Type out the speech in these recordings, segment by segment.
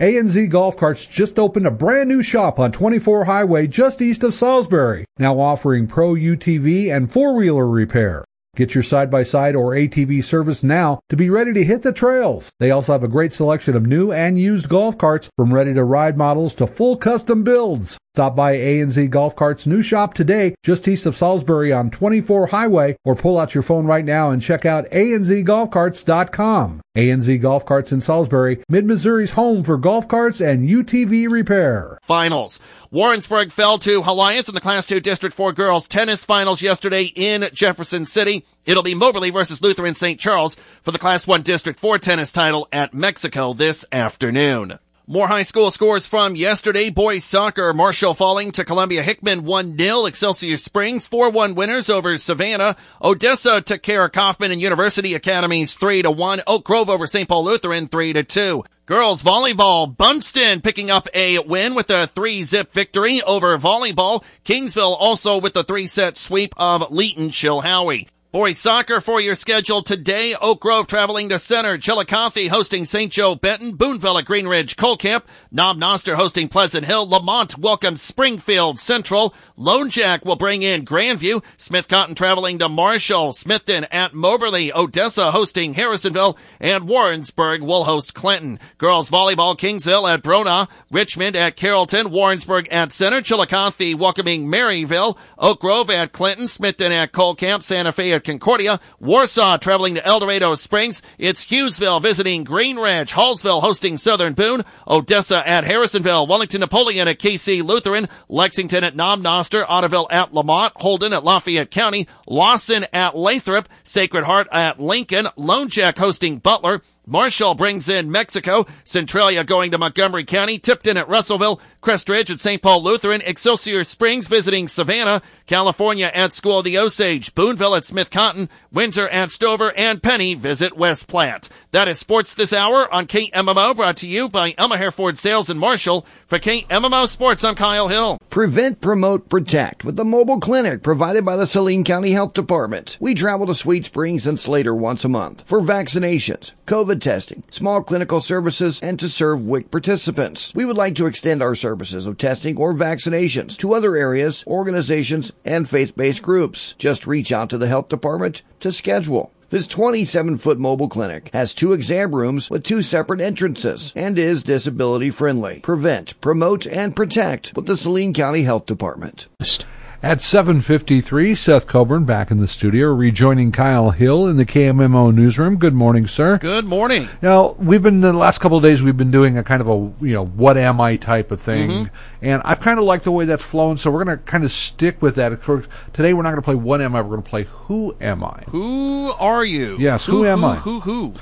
A&Z Golf Carts just opened a brand new shop on 24 Highway just east of Salisbury, now offering Pro UTV and four-wheeler repair. Get your side-by-side or ATV service now to be ready to hit the trails. They also have a great selection of new and used golf carts, from ready-to-ride models to full custom builds. Stop by A&Z Golf Carts' new shop today, just east of Salisbury on 24 Highway, or pull out your phone right now and check out anzgolfcarts.com. A&Z Golf Carts in Salisbury, Mid-Missouri's home for golf carts and UTV repair. Finals. Warrensburg fell to Helias in the Class 2 District 4 girls tennis finals yesterday in Jefferson City. It'll be Moberly versus Lutheran St. Charles for the Class 1 District 4 tennis title at Mexico this afternoon. More high school scores from yesterday. Boys soccer, Marshall falling to Columbia Hickman 1-0. Excelsior Springs 4-1 winners over Savannah. Odessa took care of Kaufman and University Academies 3-1. Oak Grove over St. Paul Lutheran 3-2. Girls volleyball, Bunston picking up a win with a 3-zip victory over Volleyball. Kingsville also with the 3-set sweep of Leeton Chilhowie. Boys soccer for your schedule today. Oak Grove traveling to Center. Chillicothe hosting St. Joe Benton. Boonville at Green Ridge Colcamp. Knob Noster hosting Pleasant Hill. Lamont welcomes Springfield Central. Lone Jack will bring in Grandview. Smith Cotton traveling to Marshall. Smithton at Moberly. Odessa hosting Harrisonville. And Warrensburg will host Clinton. Girls volleyball, Kingsville at Brona. Richmond at Carrollton. Warrensburg at Center. Chillicothe welcoming Maryville. Oak Grove at Clinton. Smithton at Colcamp. Santa Fe at Concordia. Warsaw traveling to El Dorado Springs. It's Hughesville visiting Green Ridge. Hallsville hosting Southern Boone. Odessa at Harrisonville. Wellington Napoleon at KC Lutheran. Lexington at Knob Noster. Ottoville at Lamont. Holden at Lafayette County. Lawson at Lathrop. Sacred Heart at Lincoln. Lone Jack hosting Butler. Marshall brings in Mexico. Centralia going to Montgomery County. Tipton at Russellville. Crestridge at St. Paul Lutheran. Excelsior Springs visiting Savannah. California at School of the Osage. Boonville at Smith Cotton. Windsor at Stover. And Penny visit West Platte. That is sports this hour on KMMO, brought to you by Elma Hereford Sales in Marshall. For KMMO Sports, I'm Kyle Hill. Prevent, promote, protect with the mobile clinic provided by the Saline County Health Department. We travel to Sweet Springs and Slater once a month for vaccinations, COVID testing, small clinical services, and to serve WIC participants. We would like to extend our services of testing or vaccinations to other areas, organizations, and faith-based groups. Just reach out to the health department to schedule. This 27-foot mobile clinic has 2 exam rooms with 2 separate entrances and is disability-friendly. Prevent, promote, and protect with the Saline County Health Department. At 7:53, Seth Coburn back in the studio, rejoining Kyle Hill in the KMMO newsroom. Good morning, sir. Good morning. Now, the last couple of days, we've been doing a kind of a, what am I type of thing. Mm-hmm. And I've kind of liked the way that's flown, so we're going to kind of stick with that. Of course, today we're not going to play What Am I? We're going to play Who Am I? Who are you? Yes, who am I? Who?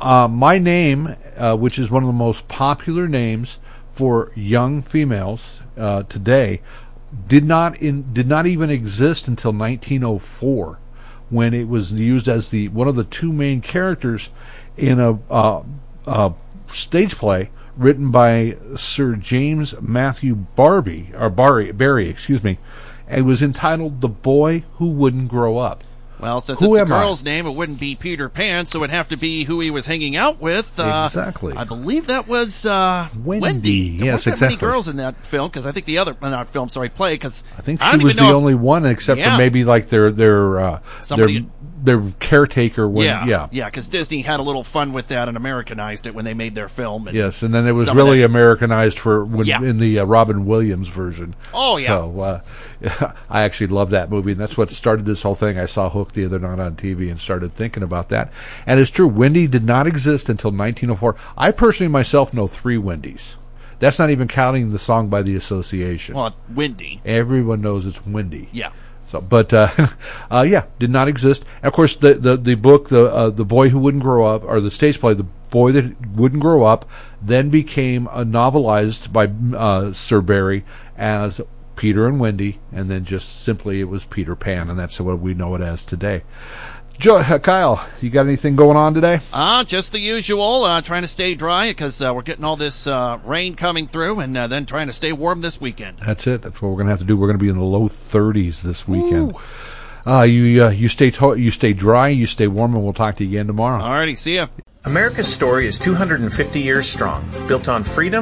My name, which is one of the most popular names for young females today, did not even exist until 1904, when it was used as one of the 2 main characters in a stage play written by Sir James Matthew Barry. It was entitled "The Boy Who Wouldn't Grow Up." Well, since it's a girl's name, it wouldn't be Peter Pan, so it'd have to be who he was hanging out with. Exactly. I believe that was Wendy. There wasn't exactly. Many girls in that film, because I think the other play. Because I think she was the only one, except for maybe like their caretaker. Because Disney had a little fun with that and Americanized it when they made their film. And yes, and then it was really Americanized in the Robin Williams version. Oh yeah. So I actually love that movie, and that's what started this whole thing. I saw Hook the other night on TV and started thinking about that. And it's true, Wendy did not exist until 1904. I personally myself know 3 Wendys. That's not even counting the song by the Association. Well, Wendy. Everyone knows it's Wendy. Yeah. So, but did not exist. And of course, the book, the Boy Who Wouldn't Grow Up, or the stage play, The Boy That Wouldn't Grow Up, then became novelized by Sir Barry as Peter and Wendy, and then just simply it was Peter Pan, and that's what we know it as today. Kyle, you got anything going on today? Just the usual, trying to stay dry because we're getting all this rain coming through, and then trying to stay warm this weekend. That's it. That's what we're going to have to do. We're going to be in the low 30s this weekend. You stay dry, you stay warm, and we'll talk to you again tomorrow. Alrighty, see ya. America's story is 250 years strong, built on freedom,